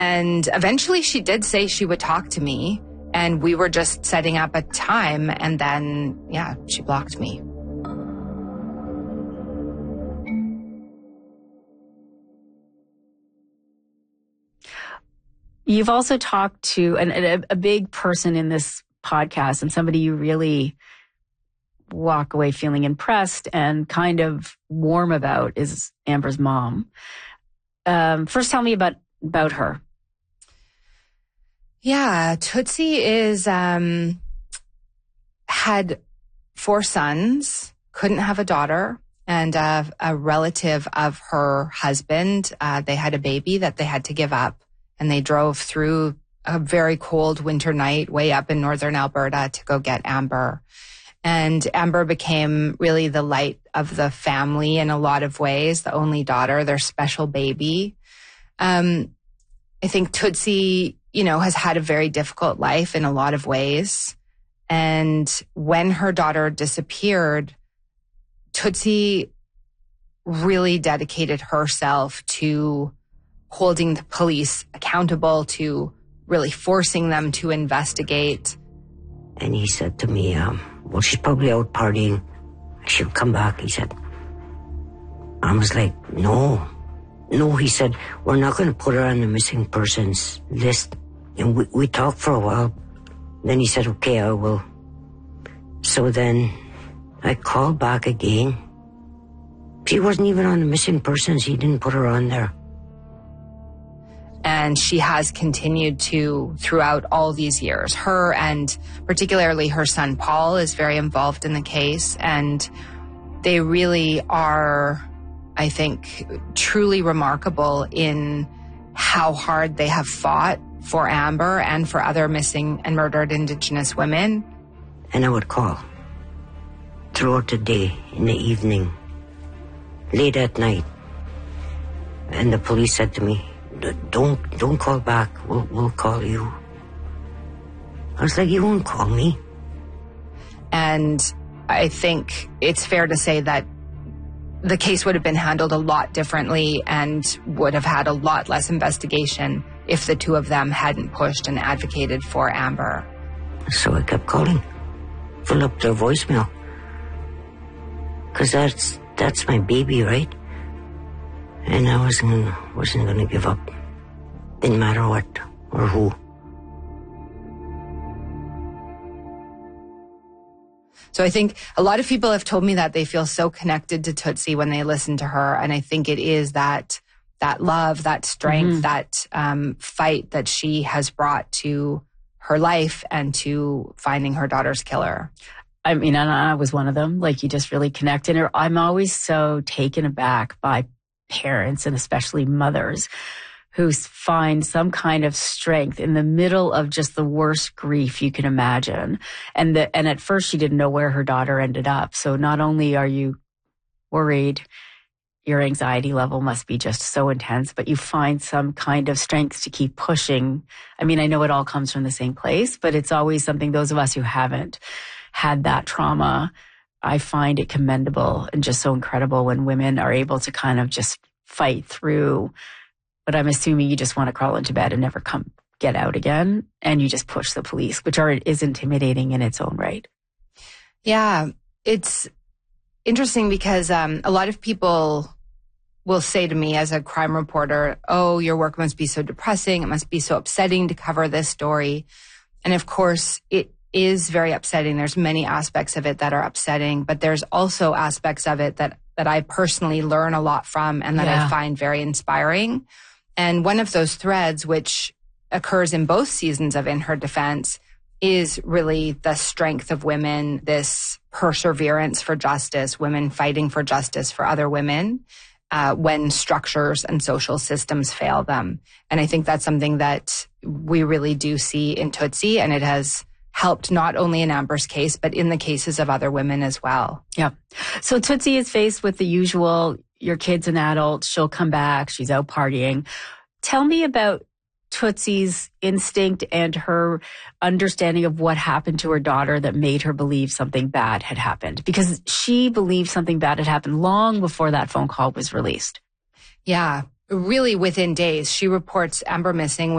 And eventually she did say she would talk to me, and we were just setting up a time, and then, she blocked me. You've also talked to a big person in this podcast, and somebody you really walk away feeling impressed and kind of warm about is Amber's mom. First, tell me about her. Yeah, Tootsie had 4 sons, couldn't have a daughter, and a relative of her husband. They had a baby that they had to give up, and they drove through a very cold winter night way up in northern Alberta to go get Amber. And Amber became really the light of the family in a lot of ways, the only daughter, their special baby. I think Tootsie, has had a very difficult life in a lot of ways. And when her daughter disappeared, Tootsie really dedicated herself to holding the police accountable, to really forcing them to investigate. And he said to me, well, she's probably out partying. She'll come back, he said. I was like, no, he said, we're not going to put her on the missing persons list. And we talked for a while. Then he said, okay, I will. So then I called back again. She wasn't even on the missing persons. He didn't put her on there. And she has continued to throughout all these years. Her and particularly her son Paul is very involved in the case. And they really are, I think, truly remarkable in how hard they have fought for Amber and for other missing and murdered Indigenous women. And I would call throughout the day, in the evening, late at night. And the police said to me, don't call back, we'll call you. I was like, you won't call me. And I think it's fair to say that the case would have been handled a lot differently and would have had a lot less investigation if the two of them hadn't pushed and advocated for Amber. So I kept calling, fill up their voicemail. Because that's my baby, right? And I wasn't gonna give up. Didn't matter what or who. So I think a lot of people have told me that they feel so connected to Tootsie when they listen to her. And I think it is that love, that strength, that fight that she has brought to her life and to finding her daughter's killer. I mean, and I was one of them. Like, you just really connected her. I'm always so taken aback by parents, and especially mothers, who find some kind of strength in the middle of just the worst grief you can imagine. And at first she didn't know where her daughter ended up. So not only are you worried, your anxiety level must be just so intense, but you find some kind of strength to keep pushing. I mean, I know it all comes from the same place, but it's always something, those of us who haven't had that trauma, I find it commendable and just so incredible when women are able to kind of just fight through. But I'm assuming you just want to crawl into bed and never get out again. And you just push the police, which is intimidating in its own right. Yeah, it's interesting because a lot of people will say to me as a crime reporter, oh, your work must be so depressing. It must be so upsetting to cover this story. And of course, it is very upsetting. There's many aspects of it that are upsetting, but there's also aspects of it that I personally learn a lot from and that I find very inspiring. And one of those threads, which occurs in both seasons of In Her Defense, is really the strength of women, this perseverance for justice, women fighting for justice for other women when structures and social systems fail them. And I think that's something that we really do see in Tootsie, and it has helped not only in Amber's case, but in the cases of other women as well. Yeah. So Tootsie is faced with the usual, your kid's an adult, she'll come back, she's out partying. Tell me about Tootsie's instinct and her understanding of what happened to her daughter that made her believe something bad had happened. Because she believed something bad had happened long before that phone call was released. Yeah, really within days. She reports Amber missing